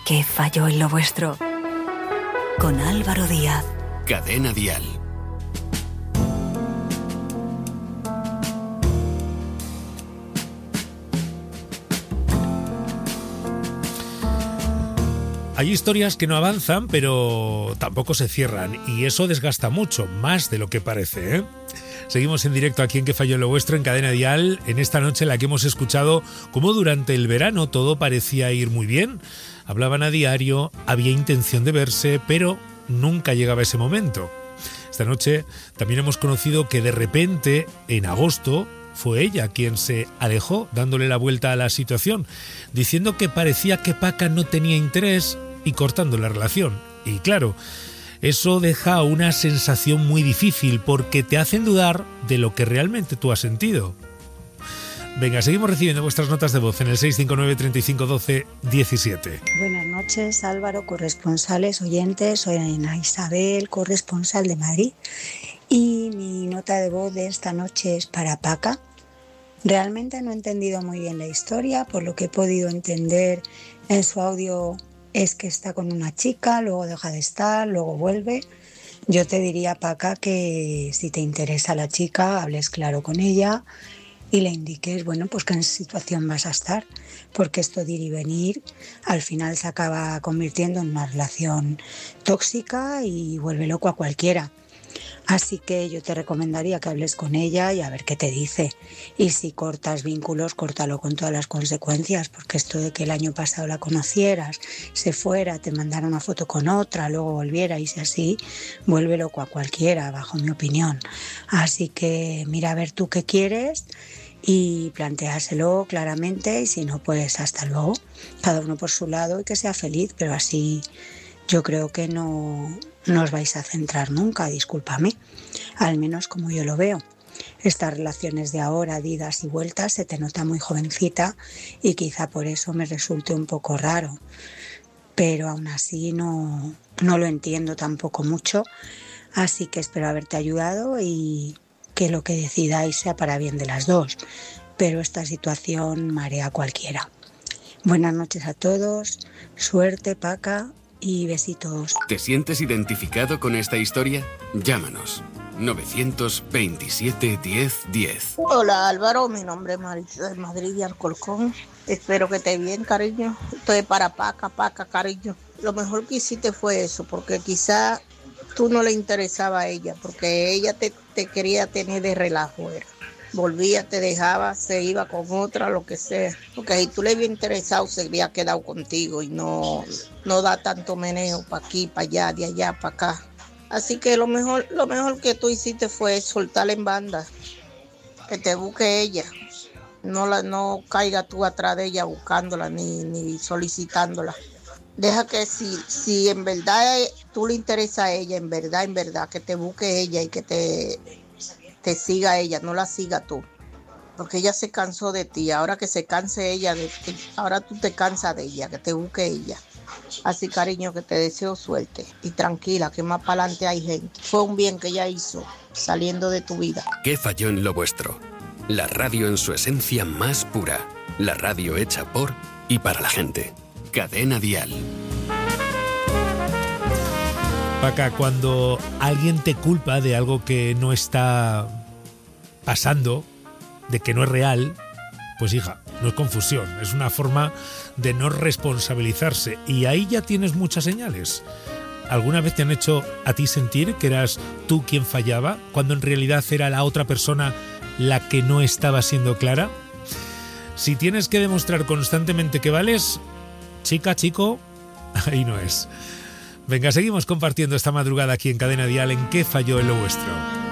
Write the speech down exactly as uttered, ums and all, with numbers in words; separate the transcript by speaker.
Speaker 1: ¿Qué falló en lo vuestro? Con Álvaro Díaz.
Speaker 2: Cadena Dial.
Speaker 3: Hay historias que no avanzan, pero tampoco se cierran, y eso desgasta mucho, más de lo que parece, ¿eh? Seguimos en directo aquí en ¿Qué falló en lo vuestro? En Cadena Dial, en esta noche en la que hemos escuchado cómo durante el verano todo parecía ir muy bien. Hablaban a diario, había intención de verse, pero nunca llegaba ese momento. Esta noche también hemos conocido que de repente, en agosto, fue ella quien se alejó, dándole la vuelta a la situación, diciendo que parecía que Paca no tenía interés y cortando la relación. Y claro, eso deja una sensación muy difícil porque te hacen dudar de lo que realmente tú has sentido. Venga, seguimos recibiendo vuestras notas de voz en el seis cinco nueve, treinta y cinco, doce, diecisiete.
Speaker 4: Buenas noches, Álvaro, corresponsales, oyentes. Soy Ana Isabel, corresponsal de Madrid. Y mi nota de voz de esta noche es para Paca. Realmente no he entendido muy bien la historia. Por lo que he podido entender en su audio es que está con una chica, luego deja de estar, luego vuelve. Yo te diría, Paca, que si te interesa la chica, hables claro con ella y le indiques, bueno, pues que en situación vas a estar, porque esto de ir y venir al final se acaba convirtiendo en una relación tóxica y vuelve loco a cualquiera. Así que yo te recomendaría que hables con ella y a ver qué te dice. Y si cortas vínculos, córtalo con todas las consecuencias, porque esto de que el año pasado la conocieras, se fuera, te mandara una foto con otra, luego volviera y si así, vuelve loco a cualquiera, bajo mi opinión. Así que mira a ver tú qué quieres y planteáselo claramente, y si no, pues hasta luego, cada uno por su lado y que sea feliz, pero así yo creo que no, no os vais a centrar nunca, discúlpame, al menos como yo lo veo. Estas relaciones de ahora, de idas y vueltas, se te nota muy jovencita y quizá por eso me resulte un poco raro, pero aún así no, no lo entiendo tampoco mucho, así que espero haberte ayudado y que lo que decidáis sea para bien de las dos, pero esta situación marea a cualquiera. Buenas noches a todos, suerte, Paca, y besitos.
Speaker 2: ¿Te sientes identificado con esta historia? Llámanos. novecientos veintisiete, diez, diez.
Speaker 5: Hola Álvaro, mi nombre es Marisa de Madrid y Alcorcón. Espero que estés bien, cariño. Estoy para Paca, Paca, cariño. Lo mejor que hiciste fue eso, porque quizá tú no le interesaba a ella, porque ella te, te quería tener de relajo, era. Volvía, te dejaba, se iba con otra, lo que sea. Porque si tú le habías interesado, se había quedado contigo y no, no da tanto meneo para aquí, para allá, de allá, para acá. Así que lo mejor, lo mejor que tú hiciste fue soltarla en banda, que te busque ella. No, la, no caiga tú atrás de ella buscándola ni, ni solicitándola. Deja que si, si en verdad tú le interesa a ella, en verdad, en verdad, que te busque ella y que te... te siga ella, no la siga tú, porque ella se cansó de ti. Ahora que se canse ella de ti, ahora tú te cansas de ella, que te busque ella. Así, cariño, que te deseo suerte y tranquila, que más para adelante hay gente. Fue un bien que ella hizo saliendo de tu vida.
Speaker 2: ¿Qué falló en lo vuestro? La radio en su esencia más pura, la radio hecha por y para la gente. Cadena Dial.
Speaker 3: Paca, cuando alguien te culpa de algo que no está pasando, de que no es real, pues hija, no es confusión, es una forma de no responsabilizarse, y ahí ya tienes muchas señales. ¿Alguna vez te han hecho a ti sentir que eras tú quien fallaba, cuando en realidad era la otra persona la que no estaba siendo clara? Si tienes que demostrar constantemente que vales, chica, chico, ahí no es. Venga, seguimos compartiendo esta madrugada aquí en Cadena Dial en ¿Qué falló en lo vuestro?